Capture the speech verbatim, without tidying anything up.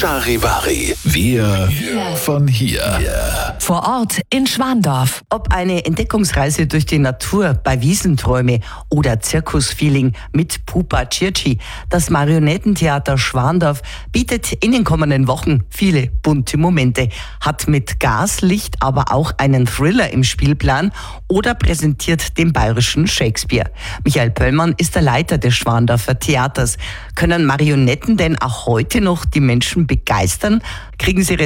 Charivari. Wir von hier. Vor Ort in Schwandorf. Ob eine Entdeckungsreise durch die Natur bei Wiesenträume oder Zirkusfeeling mit Pupa Circi, das Marionettentheater Schwandorf bietet in den kommenden Wochen viele bunte Momente, hat mit Gaslicht aber auch einen Thriller im Spielplan oder präsentiert den bayerischen Shakespeare. Michael Pöllmann ist der Leiter des Schwandorfer Theaters. Können Marionetten denn auch heute noch die Menschen begeistern? Kriegen sie